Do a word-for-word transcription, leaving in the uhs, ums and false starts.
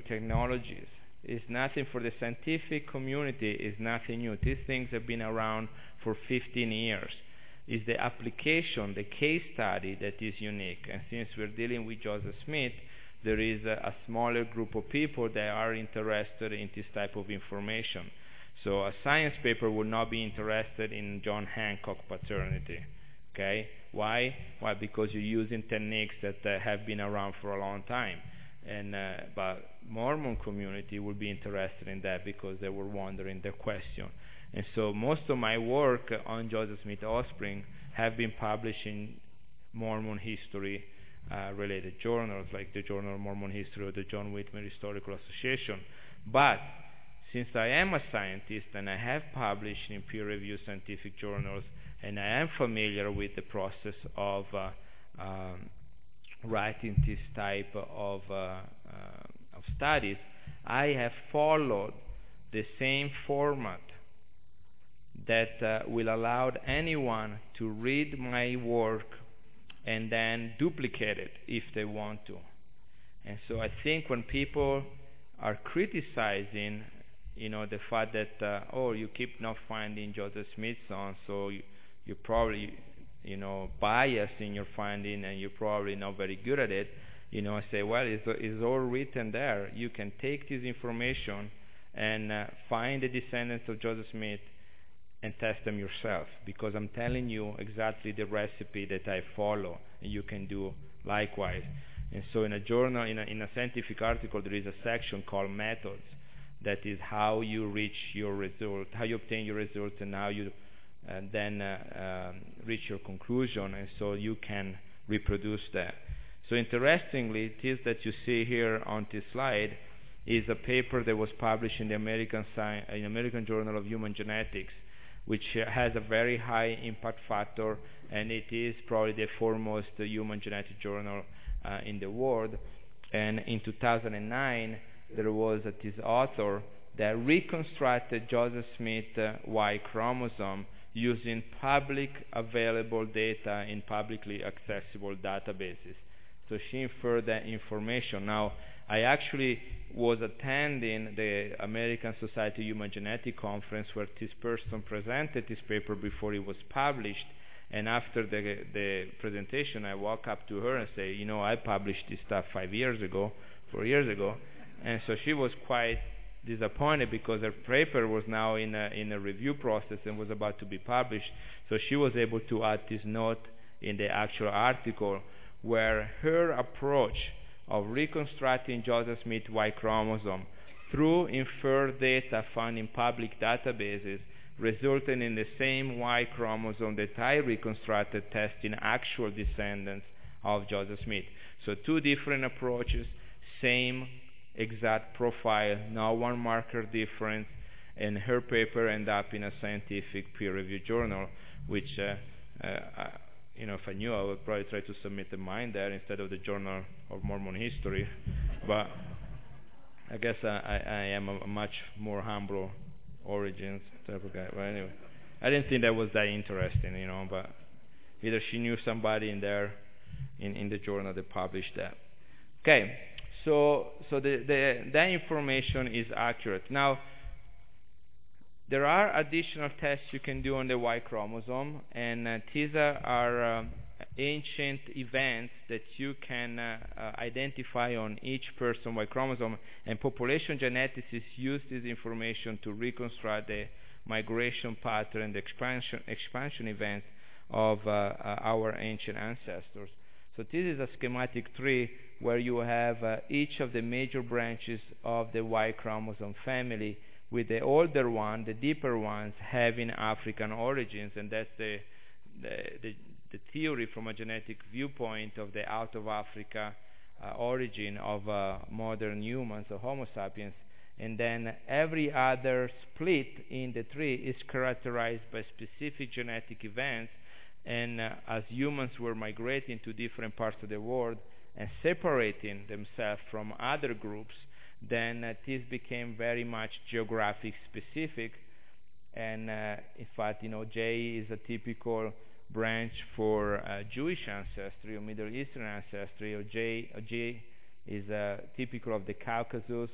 technologies. It's nothing for the scientific community. It's nothing new. These things have been around for fifteen years. It's the application, the case study that is unique. And since we're dealing with Joseph Smith, there is a, a smaller group of people that are interested in this type of information. So a science paper would not be interested in John Hancock paternity. Okay? Why? Why? Because you're using techniques that uh, have been around for a long time. And uh, but Mormon community would be interested in that because they were wondering the question. And so most of my work on Joseph Smith offspring have been published in Mormon history uh, related journals, like the Journal of Mormon History or the John Whitmer Historical Association. But since I am a scientist and I have published in peer-reviewed scientific journals, and I am familiar with the process of uh, um, writing this type of, uh, uh, of studies, I have followed the same format that uh, will allow anyone to read my work and then duplicate it if they want to. And so I think when people are criticizing, you know, the fact that, uh, oh, you keep not finding Joseph Smith's sons, so you, you're probably, you know, biased in your finding and you're probably not very good at it, you know, I say, well, it's, it's all written there. You can take this information and uh, find the descendants of Joseph Smith and test them yourself, because I'm telling you exactly the recipe that I follow, and you can do likewise. And so in a journal, in a, in a scientific article, there is a section called methods. That is how you reach your result, how you obtain your results, and how you uh, then uh, um, reach your conclusion, and so you can reproduce that. So interestingly, this that you see here on this slide is a paper that was published in the American, Sci- in American Journal of Human Genetics, which has a very high impact factor, and it is probably the foremost uh, human genetic journal uh, in the world. And in two thousand nine, there was uh, this author that reconstructed Joseph Smith uh, Y chromosome using public available data in publicly accessible databases. So she inferred that information. Now, I actually was attending the American Society of Human Genetics conference where this person presented this paper before it was published. And after the, the presentation, I walk up to her and say, you know, I published this stuff five years ago, four years ago. And so she was quite disappointed because her paper was now in a, in a review process and was about to be published. So she was able to add this note in the actual article where her approach of reconstructing Joseph Smith Y chromosome through inferred data found in public databases resulted in the same Y chromosome that I reconstructed testing actual descendants of Joseph Smith. So two different approaches, same exact profile, not one marker difference, and her paper ended up in a scientific peer-reviewed journal, which, uh, uh, I, you know, if I knew, I would probably try to submit mine there instead of the Journal of Mormon History. But I guess I, I, I am a, a much more humble origins type of guy. But anyway, I didn't think that was that interesting, you know, but either she knew somebody in there, in, in the journal that published that. Okay. So, so the, the, that information is accurate. Now, there are additional tests you can do on the Y chromosome, and uh, these are um, ancient events that you can uh, uh, identify on each person's Y chromosome, and population geneticists use this information to reconstruct the migration pattern, the expansion, expansion events of uh, uh, our ancient ancestors. So this is a schematic tree where you have uh, each of the major branches of the Y chromosome family, with the older one, the deeper ones, having African origins, and that's the, the, the, the theory from a genetic viewpoint of the out of Africa uh, origin of uh, modern humans, or Homo sapiens. And then every other split in the tree is characterized by specific genetic events, and uh, as humans were migrating to different parts of the world and separating themselves from other groups, then uh, this became very much geographic specific. And uh, in fact, you know, J is a typical branch for uh, Jewish ancestry or Middle Eastern ancestry, or J, or J is uh, typical of the Caucasus